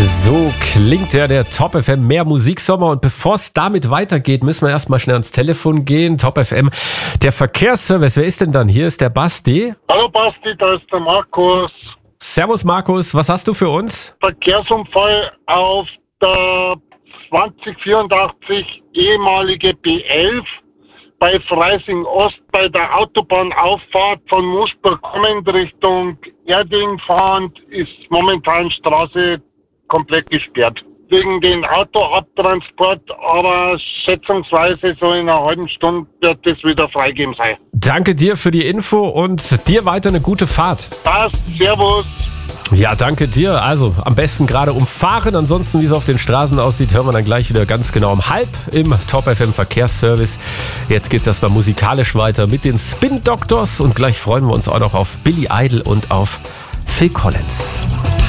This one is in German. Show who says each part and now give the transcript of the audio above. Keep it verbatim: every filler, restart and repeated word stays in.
Speaker 1: So klingt ja der Top F M Mehr Musiksommer. Und bevor es damit weitergeht, müssen wir erstmal schnell ans Telefon gehen. Top F M, der Verkehrsservice. Wer ist denn dann hier? Ist der Basti?
Speaker 2: Hallo Basti, da ist der Markus.
Speaker 1: Servus Markus, was hast du für uns?
Speaker 2: Verkehrsunfall auf der zwanzig vierundachtzig ehemalige B elf bei Freising Ost bei der Autobahnauffahrt von Muschberg kommend Richtung Erding fahrend ist momentan Straße komplett gesperrt. Wegen den Autoabtransport, aber schätzungsweise so in einer halben Stunde wird es wieder freigeben sein.
Speaker 1: Danke dir für die Info und dir weiter eine gute Fahrt.
Speaker 2: Passt, servus.
Speaker 1: Ja, danke dir. Also am besten gerade umfahren. Ansonsten, wie es auf den Straßen aussieht, hören wir dann gleich wieder ganz genau um halb im Top F M Verkehrsservice. Jetzt geht's erstmal musikalisch weiter mit den Spin Doctors und gleich freuen wir uns auch noch auf Billy Idol und auf Phil Collins.